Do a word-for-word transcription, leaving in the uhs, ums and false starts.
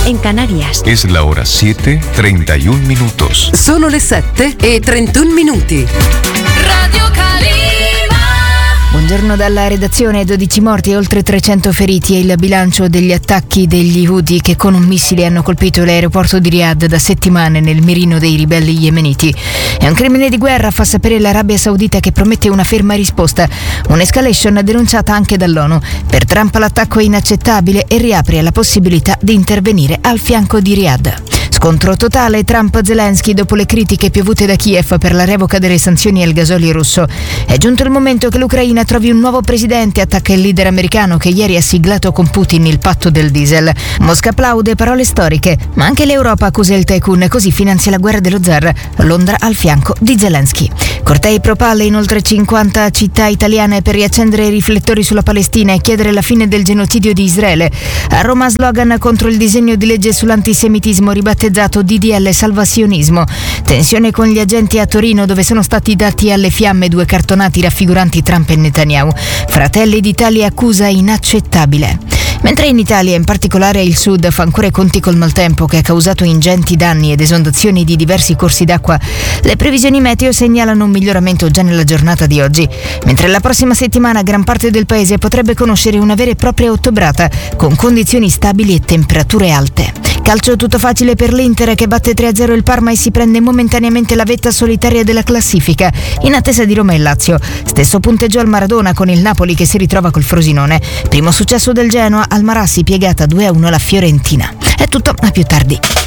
en Canarias. Es la hora siete, treinta y un minutos. Sono le sette e trentuno minuti. Radio Calima. Buongiorno dalla redazione. dodici morti e oltre trecento feriti è il bilancio degli attacchi degli Houthi che con un missile hanno colpito l'aeroporto di Riyadh da settimane nel mirino dei ribelli yemeniti. È un crimine di guerra, fa sapere l'Arabia Saudita, che promette una ferma risposta. Un'escalation denunciata anche dall'ONU. Per Trump l'attacco è inaccettabile e riapre alla possibilità di intervenire al fianco di Riyadh. Scontro totale Trump-Zelensky dopo le critiche piovute da Kiev per la revoca delle sanzioni al gasolio russo. È giunto il momento che l'Ucraina trovi un nuovo presidente, attacca il leader americano che ieri ha siglato con Putin il patto del diesel. Mosca applaude, parole storiche, ma anche l'Europa accusa il tycoon, così finanzia la guerra dello zar. Londra al fianco di Zelensky. Cortei pro-palle in oltre cinquanta città italiane per riaccendere i riflettori sulla Palestina e chiedere la fine del genocidio di Israele. A Roma slogan contro il disegno di legge sull'antisemitismo ribattezzato D D L salvasionismo. Tensione con gli agenti a Torino, dove sono stati dati alle fiamme due cartonati raffiguranti Trump e Netanyahu. Fratelli d'Italia accusa inaccettabile. Mentre in Italia, in particolare il sud, fa ancora i conti col maltempo che ha causato ingenti danni ed esondazioni di diversi corsi d'acqua, le previsioni meteo segnalano un miglioramento già nella giornata di oggi, mentre la prossima settimana gran parte del paese potrebbe conoscere una vera e propria ottobrata, con condizioni stabili e temperature alte. Calcio tutto facile per l'Inter, che batte tre a zero il Parma e si prende momentaneamente la vetta solitaria della classifica, in attesa di Roma e Lazio. Stesso punteggio al Maradona con il Napoli che si ritrova col Frosinone. Primo successo del Genoa, al Marassi piegata due a uno la Fiorentina. È tutto, a più tardi.